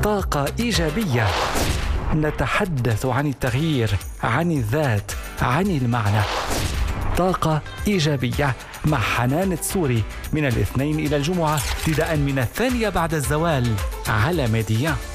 طاقة إيجابية. نتحدث عن التغيير، عن الذات، عن المعنى. طاقة إيجابية مع حنان التسوري من الاثنين إلى الجمعة ابتداء من 2:00 بعد الزوال على ميديا.